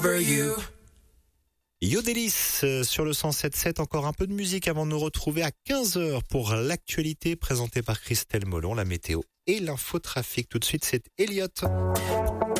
over you. Yodelis sur le 107.7, encore un peu de musique avant de nous retrouver à 15h pour l'actualité présentée par Christelle Molon, la météo et l'infotrafic. Tout de suite, c'est Elliott.